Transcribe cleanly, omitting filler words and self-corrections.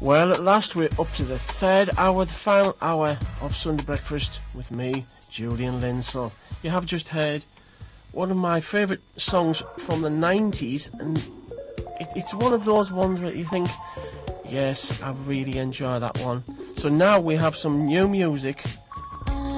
Well, at last we're up to the third hour, the final hour of Sunday Breakfast with me, Julian Linsell. You have just heard one of my favourite songs from the 90s, and it's one of those ones where you think, yes, I really enjoy that one. So now we have some new music